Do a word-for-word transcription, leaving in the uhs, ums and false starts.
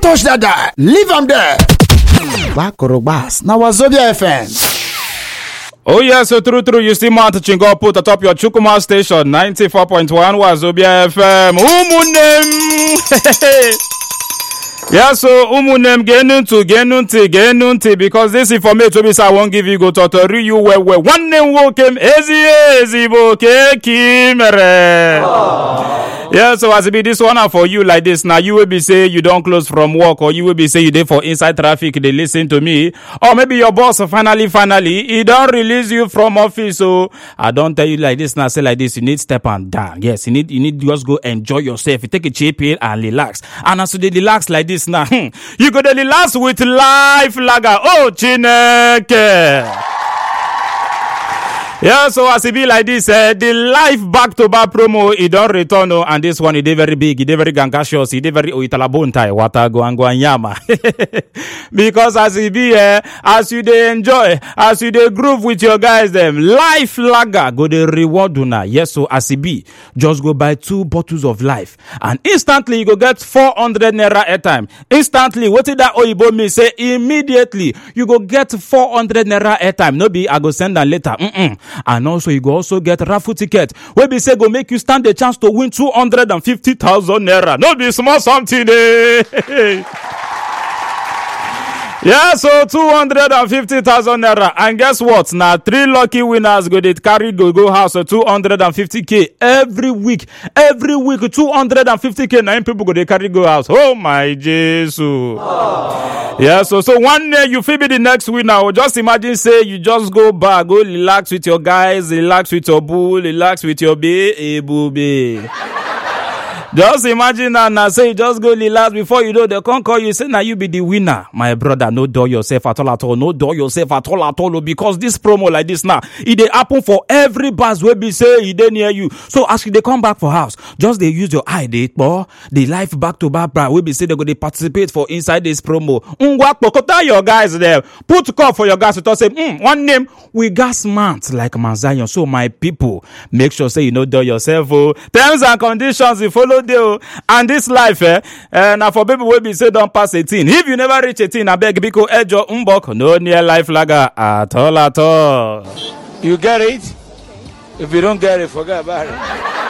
touch that dial. Leave them there. Bakorobas. Now Wazobia F M. Oh yes, so true, true. You still mount Chingo put atop your Chukuma station, ninety-four point one Wazobia F M. Umunem. Yeah, so umunem genunti, genunti, genunti, because this information be I won't give you go to to you where where one name woke him easy easy boke kimere. Yeah, so as it be this one for you like this, now you will be say you don't close from work, or you will be say you there for inside traffic, they listen to me, or maybe your boss finally, finally, he don't release you from office. So I don't tell you like this, now say like this, you need step and down. Yes, you need, you need just go enjoy yourself. You take a cheap pill and relax. And as you relax like this now, hmm, you go to relax with Life Lager. Oh, Chineke. Yeah, so as it be like this, uh, the Life back-to-back promo, it don't return, oh, and this one, it is very big, it is very gangacious, it is very oitalabuntai, watago angwanyama. Because as it be, uh, as you dey enjoy, as you dey groove with your guys, them, Life Lager, go the reward una. Yes, so as it be, just go buy two bottles of Life, and instantly you go get four hundred naira airtime. Instantly, what did that Oyibo me say? Immediately, you go get four hundred naira airtime. No be, I go send them later. Mm-mm. And also you go also get raffle ticket where be say go make you stand a chance to win two hundred fifty thousand naira. No be small something eh. Yeah, so two hundred fifty thousand naira. And guess what? Now three lucky winners go they carry go go house so two hundred fifty k every week. Every week two hundred fifty k nine people go they carry go house. Oh my Jesus. Oh. Yeah, so so one day you feel be the next winner. Just imagine say you just go back, go relax with your guys, relax with your boo, relax with your bae, booby. Just imagine now, now say you just go relax before you know they can't call you, say now you be the winner. My brother, no door yourself at all at all, no door yourself at all at all, because this promo like this now, it dey happen for every bus where be say it dey near you. So as they come back for house, just they use your eye, they or the Life back to back brand, we be say they go they participate for inside this promo. Ungwa pokota your guys there, put call for your guys to say, mm, one name, we gas month like Manzayon. So my people, make sure say you know door yourself. Oh, terms and conditions you follow. And this life, eh, and uh, for people will be say don't pass eighteen. If you never reach eighteen, I beg because Ejo Umbok no near Life Lager at all at all. You get it? If you don't get it, forget about it.